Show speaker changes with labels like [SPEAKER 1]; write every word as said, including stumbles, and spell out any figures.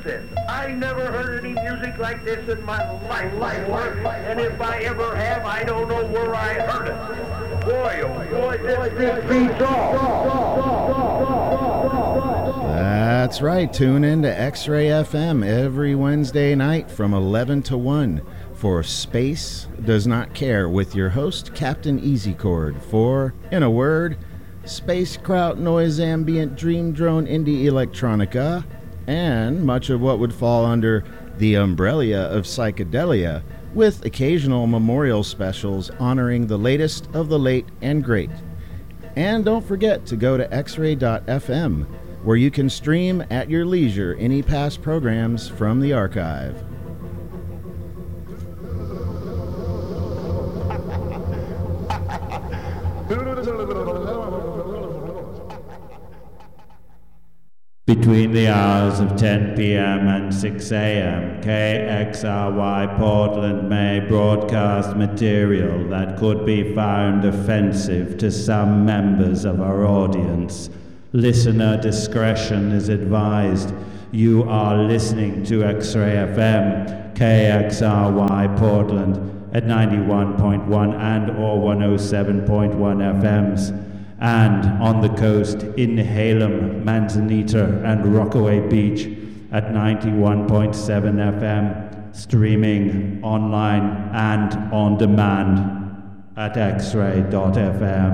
[SPEAKER 1] this? I never heard any music like this in my life, life, life. And if I ever have, I don't know where I heard it. Boy, oh boy, this, this beats all.
[SPEAKER 2] That's right. Tune in to X-Ray F M every Wednesday night from eleven to one for Space Does Not Care with your host, Captain Easy Chord, for, in a word, space kraut, noise, ambient, dream drone, indie electronica, and much of what would fall under the umbrella of psychedelia, with occasional memorial specials honoring the latest of the late and great. And don't forget to go to x ray dot f m, where you can stream at your leisure any past programs from the archive.
[SPEAKER 3] Between the hours of ten p.m. and six a.m., K X R Y Portland may broadcast material that could be found offensive to some members of our audience. Listener discretion is advised. You are listening to X-Ray F M, K X R Y Portland at ninety-one point one and or one oh seven point one F Ms. And on the coast in Halem, Manzanita, and Rockaway Beach at ninety-one point seven F M, streaming online and on demand at x ray dot f m.